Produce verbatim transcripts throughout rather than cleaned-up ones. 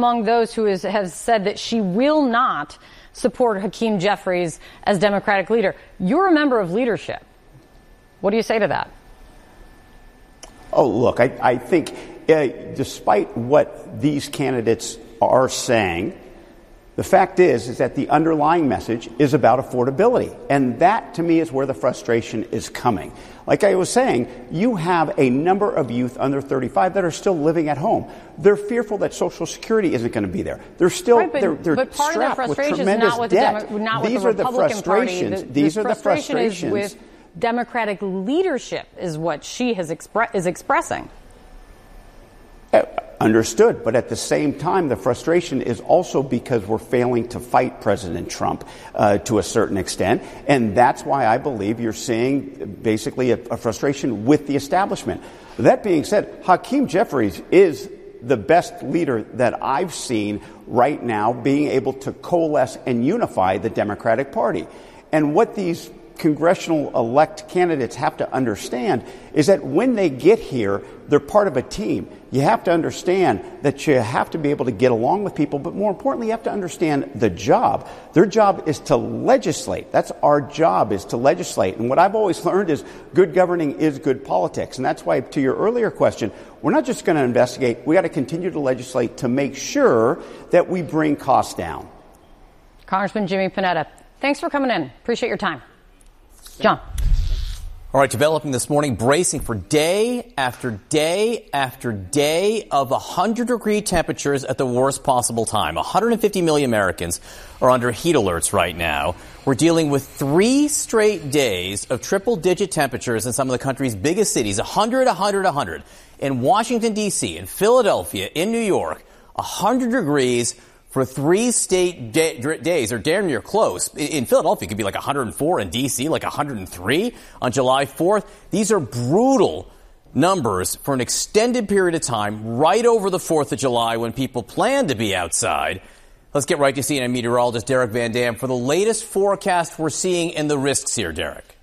among those who is, has said that she will not support Hakeem Jeffries as Democratic leader. You're a member of leadership. What do you say to that? Oh, look, I, I think uh, despite what these candidates are saying, the fact is, is that the underlying message is about affordability. And that, to me, is where the frustration is coming. Like I was saying, you have a number of youth under thirty-five that are still living at home. They're fearful that Social Security isn't going to be there. They're still right, but, they're, they're but part strapped of the with frustration tremendous is not with debt. The Demo- not These with the are Republican the frustrations. Party. The, These the are the frustration frustrations. is with Democratic leadership, is what she has expre- is expressing. Uh, Understood. But at the same time, the frustration is also because we're failing to fight President Trump uh, to a certain extent. And that's why I believe you're seeing basically a, a frustration with the establishment. That being said, Hakeem Jeffries is the best leader that I've seen right now being able to coalesce and unify the Democratic Party. And what these congressional elect candidates have to understand is that when they get here, they're part of a team. You have to understand that you have to be able to get along with people, but more importantly, you have to understand the job. Their job is to legislate. That's our job, is to legislate. And what I've always learned is good governing is good politics. And that's why, to your earlier question, we're not just going to investigate. We got to continue to legislate to make sure that we bring costs down. Congressman Jimmy Panetta, thanks for coming in. Appreciate your time. John. All right, developing this morning, bracing for day after day after day of one hundred degree temperatures at the worst possible time. one hundred fifty million Americans are under heat alerts right now. We're dealing with three straight days of triple-digit temperatures in some of the country's biggest cities, one hundred, one hundred, one hundred. In Washington, D C, in Philadelphia, in New York, one hundred degrees for three state day, days, or damn near close. In Philadelphia, it could be like one hundred four. In D C, like one hundred three on July fourth. These are brutal numbers for an extended period of time right over the fourth of July when people plan to be outside. Let's get right to C N N meteorologist Derek Van Dam for the latest forecast we're seeing and the risks here, Derek.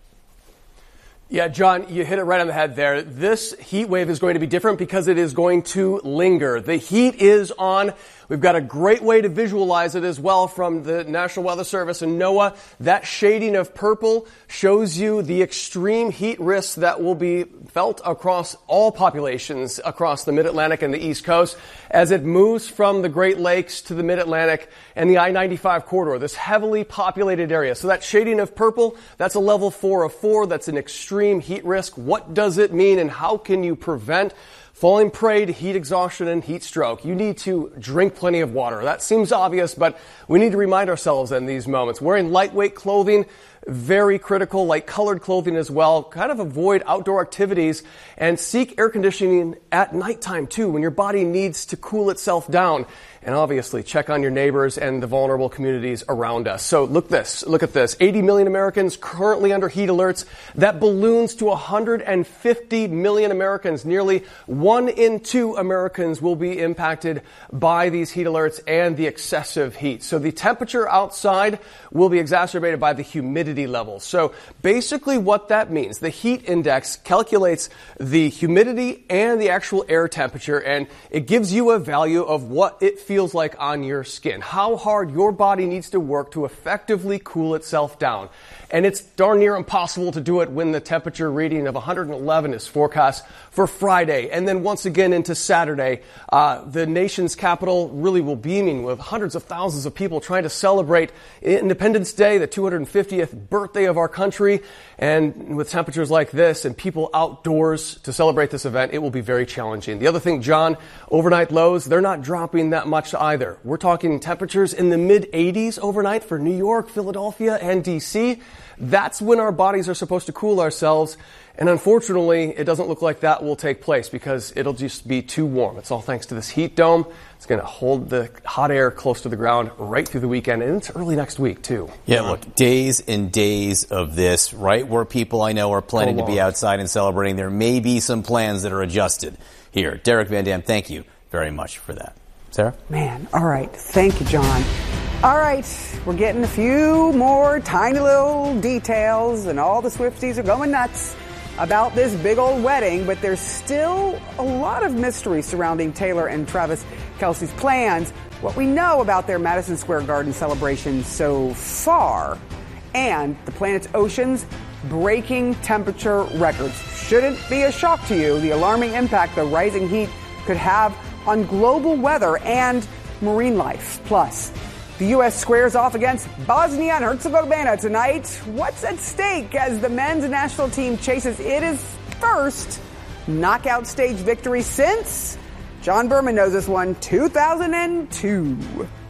Yeah, John, you hit it right on the head there. This heat wave is going to be different because it is going to linger. The heat is on. We've got a great way to visualize it as well from the National Weather Service and NOAA. That shading of purple shows you the extreme heat risks that will be felt across all populations across the Mid-Atlantic and the East Coast as it moves from the Great Lakes to the Mid-Atlantic and the I ninety-five corridor, this heavily populated area. So that shading of purple, that's a level four of four. That's an extreme heat risk. What does it mean and how can you prevent falling prey to heat exhaustion and heat stroke? You need to drink plenty of water. That seems obvious, but we need to remind ourselves in these moments. Wearing lightweight clothing, very critical, light colored clothing as well. Kind of avoid outdoor activities and seek air conditioning at nighttime too, when your body needs to cool itself down. And obviously check on your neighbors and the vulnerable communities around us. So look this, look at this. eighty million Americans currently under heat alerts. That balloons to one hundred fifty million Americans. Nearly one in two Americans will be impacted by these heat alerts and the excessive heat. So the temperature outside will be exacerbated by the humidity levels. So basically what that means, the heat index calculates the humidity and the actual air temperature, and it gives you a value of what it feels like on your skin, how hard your body needs to work to effectively cool itself down. And it's darn near impossible to do it when the temperature reading of one hundred eleven is forecast for Friday. And then once again into Saturday, uh, the nation's capital really will beaming with hundreds of thousands of people trying to celebrate Independence Day, the two hundred fiftieth birthday of our country. And with temperatures like this and people outdoors to celebrate this event, it will be very challenging. The other thing, John, overnight lows, they're not dropping that much either. We're talking temperatures in the mid eighties overnight for New York, Philadelphia, and D C. That's when our bodies are supposed to cool ourselves. And unfortunately, it doesn't look like that will take place because it'll just be too warm. It's all thanks to this heat dome. It's going to hold the hot air close to the ground right through the weekend. And it's early next week, too. Yeah, look, days and days of this, right where people I know are planning to be outside and celebrating. There may be some plans that are adjusted here. Derek Van Dam, thank you very much for that. Sarah? Man, all right. Thank you, John. All right, we're getting a few more tiny little details, and all the Swifties are going nuts about this big old wedding, but there's still a lot of mystery surrounding Taylor and Travis Kelce's plans. what we know about their Madison Square Garden celebration so far, and the planet's oceans breaking temperature records. Shouldn't be a shock to you the alarming impact the rising heat could have on global weather and marine life. Plus, the U S squares off against Bosnia and Herzegovina tonight. What's at stake as the men's national team chases its first knockout stage victory since? John Berman knows this one, two thousand two.